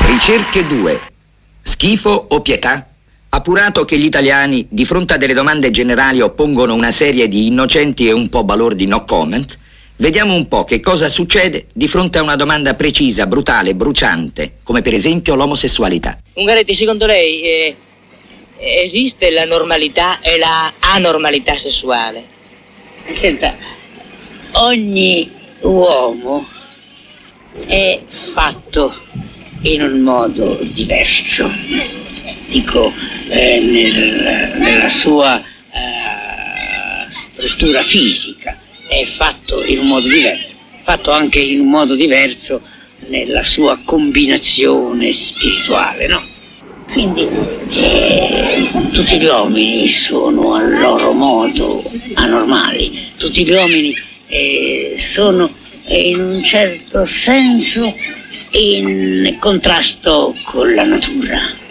Ricerche 2. Schifo o pietà? Appurato che gli italiani, di fronte a delle domande generali, oppongono una serie di innocenti e un po' balordi no comment, vediamo un po' che cosa succede di fronte a una domanda precisa, brutale, bruciante, come per esempio l'omosessualità. Ungaretti, secondo lei esiste la normalità e la anormalità sessuale? Senta, ogni uomo è fatto in un modo diverso, dico nella sua struttura fisica è fatto in un modo diverso, fatto anche in un modo diverso nella sua combinazione spirituale, no? Quindi tutti gli uomini sono a loro modo anormali, tutti gli uomini sono in un certo senso in contrasto con la natura.